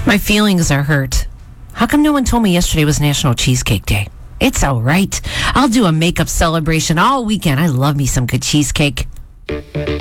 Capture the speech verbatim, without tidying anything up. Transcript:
My feelings are hurt. How come no one told me yesterday was National Cheesecake Day? It's all right. I'll do a makeup celebration all weekend. I love me some good cheesecake.